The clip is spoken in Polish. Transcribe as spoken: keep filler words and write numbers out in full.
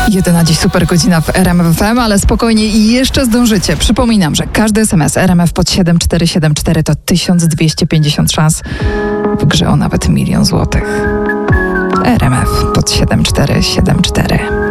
Jedyna dziś super godzina w R M F F M, ale spokojnie i jeszcze zdążycie. Przypominam, że każdy S M S R M F pod siedem cztery siedem cztery to tysiąc dwieście pięćdziesiąt szans w grze o nawet milion złotych. R M F pod siedem cztery siedem cztery.